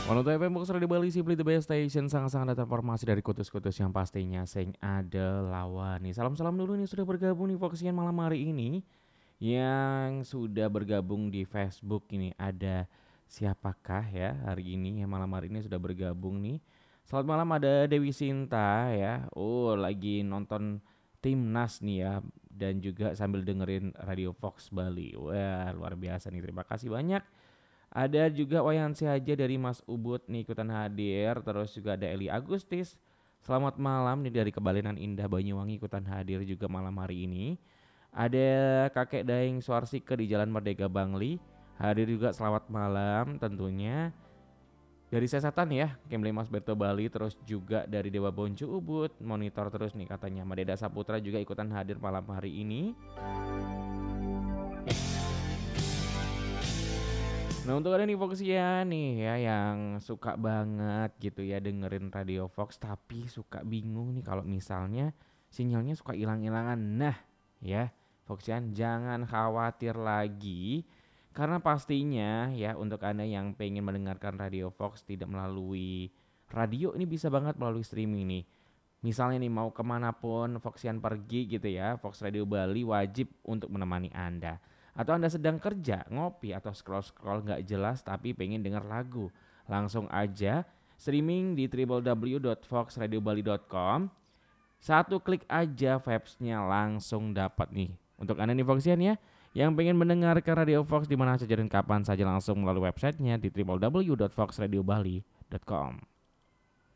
Monoto FM Box Radio Bali Simply the best station. Sangat-sangat data informasi dari kutus-kutus yang pastinya sing ada lawan nih. Salam-salam dulu nih sudah bergabung di Foxian malam hari ini. Yang sudah bergabung di Facebook ini ada siapakah ya hari ini yang malam hari ini sudah bergabung nih. Selamat malam, ada Dewi Sinta ya. Oh, lagi nonton Timnas nih ya, dan juga sambil dengerin Radio Fox Bali. Wah, luar biasa nih. Terima kasih banyak. Ada juga Wayan Sehaja dari Mas Ubud nih ikutan hadir. Terus juga ada Eli Agustis. Selamat malam nih dari Kebalenan Indah Banyuwangi ikutan hadir juga malam hari ini. Ada kakek Daeng Suarsike di Jalan Merdeka Bangli. Hadir juga selamat malam tentunya. Dari Sesatan ya, Kemle Mas Berto Bali. Terus juga dari Dewa Boncu Ubud. Monitor terus nih katanya. Madeda Saputra juga ikutan hadir malam hari ini. Nah, untuk ada nih Fox ya nih ya yang suka banget gitu ya dengerin Radio Fox tapi suka bingung nih kalau misalnya sinyalnya suka hilang-hilangan. Nah, ya Foxian jangan khawatir lagi karena pastinya ya untuk Anda yang pengen mendengarkan Radio Fox tidak melalui radio, ini bisa banget melalui streaming nih. Misalnya nih mau kemanapun Foxian pergi gitu ya, Fox Radio Bali wajib untuk menemani Anda. Atau Anda sedang kerja, ngopi atau scroll-scroll nggak jelas tapi pengen denger lagu, langsung aja streaming di www.foxradiobali.com. Satu klik aja vibes-nya langsung dapat nih. Untuk Anda nih Foxian ya, yang pengen mendengarkan Radio Fox di mana saja dan kapan saja langsung melalui websitenya di www.foxradiobali.com.